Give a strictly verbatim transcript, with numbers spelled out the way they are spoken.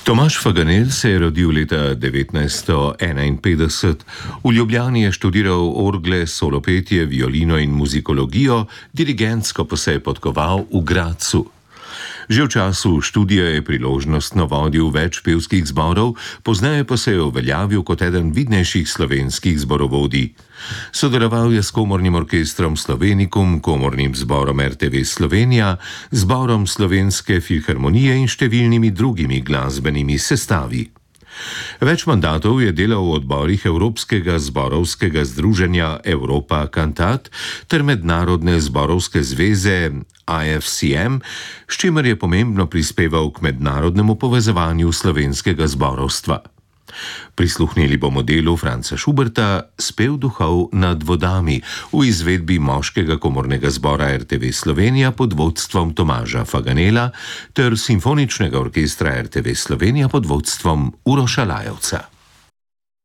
Tomaž Faganel se je rodil leta devetnajststo enainpetdeset. V Ljubljani je študiral orgle, solopetje, violino in muzikologijo, dirigentsko pa se je podkoval v Gradcu. Že v času študija je priložnostno vodil več pevskih zborov, pozneje pa se je uveljavil kot eden vidnejših slovenskih zborovodij. Sodeloval je s Komornim orkestrom Slovenikum, Komornim zborom er te ve Slovenija, zborom Slovenske filharmonije in številnimi drugimi glasbenimi sestavi. Več mandatov je delal v odborih Evropskega zborovskega združenja Europa Cantat ter Mednarodne zborovske zveze I F C M, s čimer je pomembno prispeval k mednarodnemu povezovanju slovenskega zborovstva. Prisluhnili bomo delu Franca Schuberta Spev duhov nad vodami v izvedbi Moškega komornega zbora er te ve Slovenija pod vodstvom Tomaža Faganela ter Simfoničnega orkestra er te ve Slovenija pod vodstvom Uroša Lajovca.